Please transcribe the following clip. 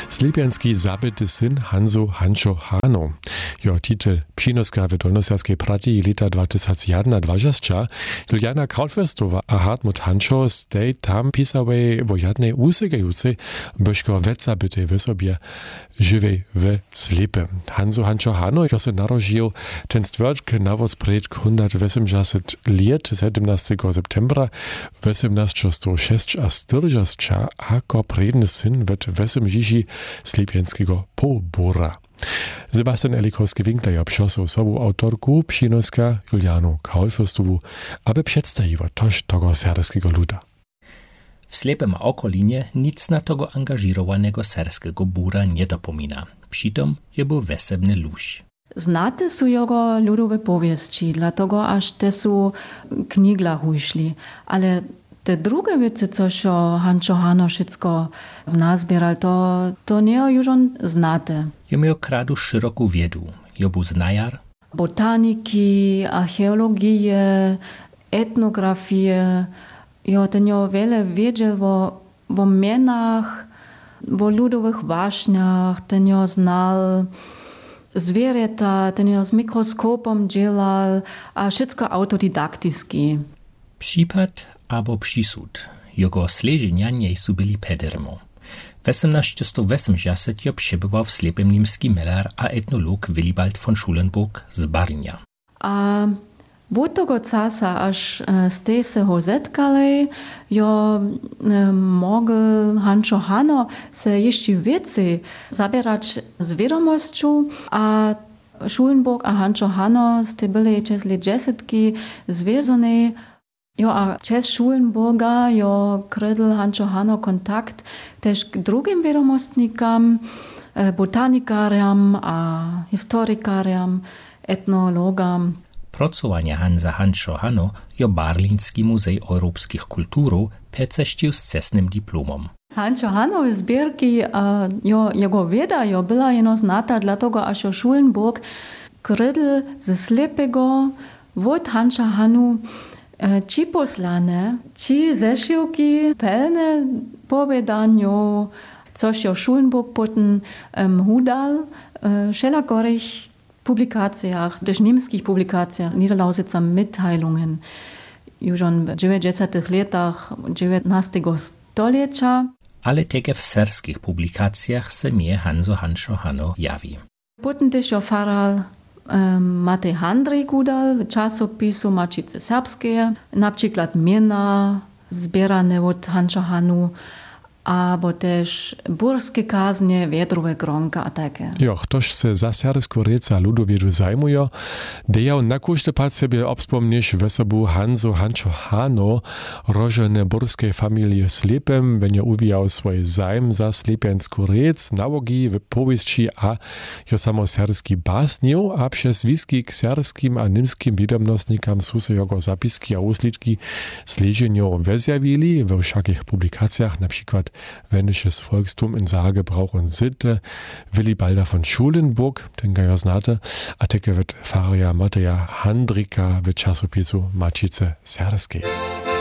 Slipianski zabyty syn Hanzo Hancho Hano. Jo titel Przynoska w Dolnoserskiej Prati lata 2021 Juliana Krautfürstowa a Hartmut Hancho stej tam pisawej wo jadnej usygającej bożko zabytej w sobie żywej w Slipy. Hanzo Hancho Hano jo se narodził ten stwerdźk nawóz przed 180 lat 17 septembra 1806 a 40 jako predny syn w 8 dzieci Slipianskiego pobora. Sebastian Elikowski-Winkler obszosł sobą autorku Przynoska Julianu Krautfürstowu, aby przedstawiła toż tego serskiego luda. W Slepem okolinie nic na tego angażowanego serskiego bura nie dopomina. Přitom je był wesebny luź. Znate su jego ludowe powieści, dlatego aż te su knigla hušli. Ale te drugie wiece, coś o Hancho Hano wszystko nazbieral, to nie już on znate. Je miał kradu szeroką wiedu. Je był znajar botaniki, archeologie, etnografie. Jo, ten jo wiele wiedział o mienach, o ludowych waśniach, ten jo znał zwierzęta, ten jo z mikroskopem działał, a wszystko autodidaktycznie. Przypad albo przysud. Jego sleżenia nie są byli pedermo. W 1880 jo przebywał w Slepem niemski melar a etnolog Willibald von Schulenburg z Barnia. A od tego czasu, aż ste se ho zetkali, jo mogel Hancho Hano se jeszcze więcej zabierać z wiadomością, a Schulenburg a Hancho Hano ste byli przez lat 10 związani. Jo, a przez Schulenburga jo kredl Hancho Hano kontakt też k drugim wiadomostnikom, botanikariam a historikariam, etnologam. Pracowania Hansa Hancho Hano jo Barliński Muzej Europejskich Kulturów peceścił z cesnym dyplomom. Hancho Hano zbierki, jego wieda jo była jeno znata, dlatego aż jo Schulenburg kredl ze Slepego od Hancha Hanu ci poslane, ci zeszyłki pełne powiedaniu, coś jo Schulenburg potem hudal, wszelakorych publikacjach, też niemskich publikacjach, Niederlausitzer Mitteilungen, już w 90 latach XIX stulecia. Ale też w serskich publikacjach se mnie Hancho Hano jawi. Potem też jo faral Matej Handrej udal w czasopisu Mačice Serbskie, na przykład miena zbierane od Hancho Hanu, albo też burskie kaznie, wiedrowe gronka a takie. Jo, ktoś se za sersku reca ludowiedu zajmuje, dejał na kuszte pad sobie obspomnieć wesobu Hanzo Hancho Hano, rożene burskie familie Slepem, wenn je uwijał swój zajm za slepiansku rec, nałogi w powieści a jo samo serski basnił, a przez wiski k serskim a nimskim wiadomostnikom su se jego zapiski a usliczki sleženio vezjawili w wszakich publikacjach, na przykład Wendisches Volkstum in Sagebrauch und Sitte, Willibalda von Schulenburg, den ga jo znate, a teke wird Faria Mateja Handrika w czasopisu Mačice Serskiej.